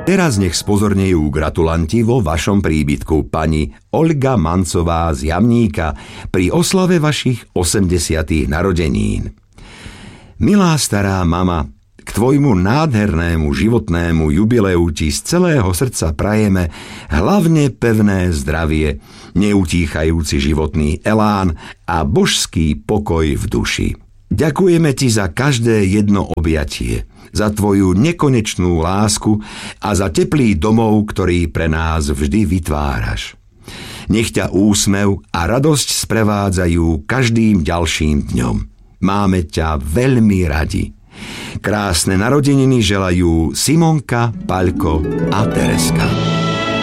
Teraz nech spozornejú gratulanti vo vašom príbytku, pani Olga Mancová z Jamníka, pri oslave vašich 80. narodenín. Milá stará mama, k tvojmu nádhernému životnému jubileu ti z celého srdca prajeme hlavne pevné zdravie, neutíchajúci životný elán a božský pokoj v duši. Ďakujeme ti za každé jedno objatie, za tvoju nekonečnú lásku a za teplý domov, ktorý pre nás vždy vytváraš. Nech ťa úsmev a radosť sprevádzajú každým ďalším dňom. Máme ťa veľmi radi. Krásne narodeniny želajú Simonka, Paľko a Tereska.